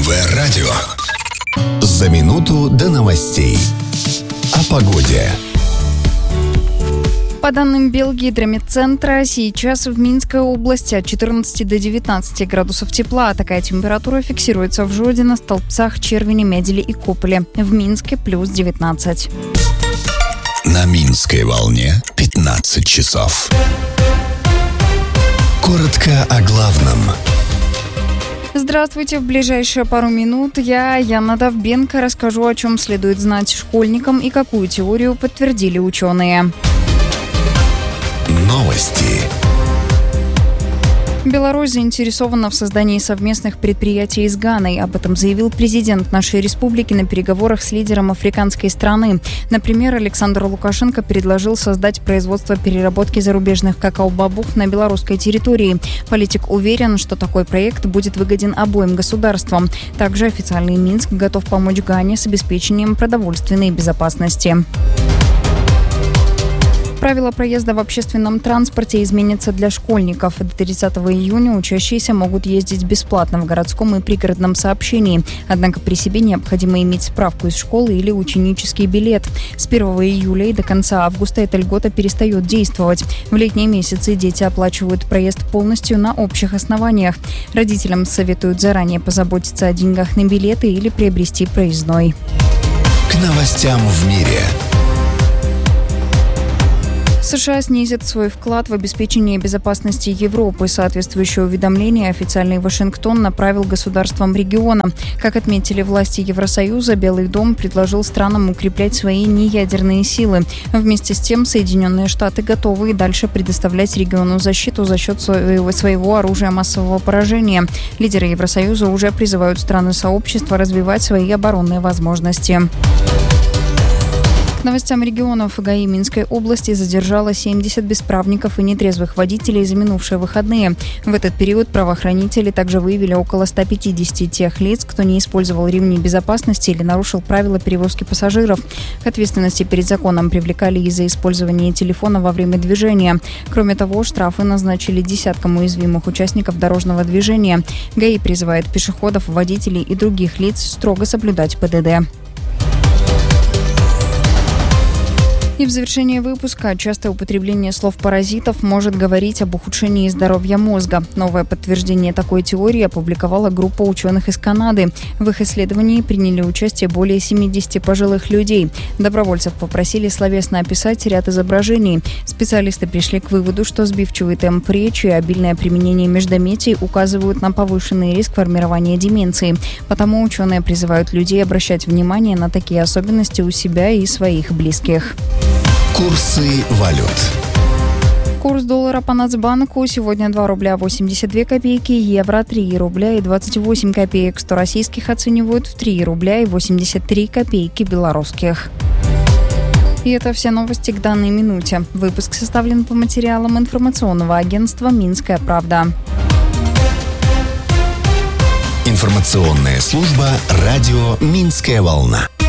МВ Радио. За минуту до новостей. О погоде. По данным Белгидромедцентра, сейчас в Минской области от 14 до 19 градусов тепла. Такая температура фиксируется в Жодино, Столбцах, Червине, Меделе и Кополе. В Минске плюс 19. На Минской волне 15 часов. Коротко о главном. Здравствуйте. В ближайшие пару минут я, Яна Довбенко, расскажу, о чем следует знать школьникам и какую теорию подтвердили ученые. Новости. Беларусь заинтересована в создании совместных предприятий с Ганой. Об этом заявил президент нашей республики на переговорах с лидером африканской страны. Например, Александр Лукашенко предложил создать производство переработки зарубежных какао-бобов на белорусской территории. Политик уверен, что такой проект будет выгоден обоим государствам. Также официальный Минск готов помочь Гане с обеспечением продовольственной безопасности. Правила проезда в общественном транспорте изменятся для школьников. До 30 июня учащиеся могут ездить бесплатно в городском и пригородном сообщении. Однако при себе необходимо иметь справку из школы или ученический билет. С 1 июля и до конца августа эта льгота перестает действовать. В летние месяцы дети оплачивают проезд полностью на общих основаниях. Родителям советуют заранее позаботиться о деньгах на билеты или приобрести проездной. К новостям в мире. США снизит свой вклад в обеспечение безопасности Европы. Соответствующее уведомление официальный Вашингтон направил государствам региона. Как отметили власти Евросоюза, Белый дом предложил странам укреплять свои неядерные силы. Вместе с тем, Соединенные Штаты готовы и дальше предоставлять региону защиту за счет своего оружия массового поражения. Лидеры Евросоюза уже призывают страны сообщества развивать свои оборонные возможности. К новостям регионов. ГАИ Минской области задержала 70 бесправников и нетрезвых водителей за минувшие выходные. В этот период правоохранители также выявили около 150 тех лиц, кто не использовал ремни безопасности или нарушил правила перевозки пассажиров. К ответственности перед законом привлекали из-за использования телефона во время движения. Кроме того, штрафы назначили десяткам уязвимых участников дорожного движения. ГАИ призывает пешеходов, водителей и других лиц строго соблюдать ПДД. И в завершение выпуска: частое употребление слов паразитов может говорить об ухудшении здоровья мозга. Новое подтверждение такой теории опубликовала группа ученых из Канады. В их исследовании приняли участие более 70 пожилых людей. Добровольцев попросили словесно описать ряд изображений. Специалисты пришли к выводу, что сбивчивый темп речи и обильное применение междометий указывают на повышенный риск формирования деменции. Потому ученые призывают людей обращать внимание на такие особенности у себя и своих близких. Курсы валют. Курс доллара по Нацбанку сегодня 2 рубля 82 копейки, евро 3 рубля и 28 копеек, 100 российских оценивают в 3 рубля и 83 копейки белорусских. И это все новости к данной минуте. Выпуск составлен по материалам информационного агентства «Минская правда». Информационная служба радио «Минская волна».